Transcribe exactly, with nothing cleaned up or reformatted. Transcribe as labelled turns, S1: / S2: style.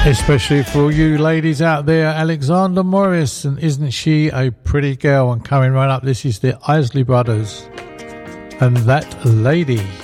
S1: Especially for all you ladies out there, Alexander Morris, and Isn't She a Pretty Girl? And coming right up, this is the Isley Brothers and That Lady.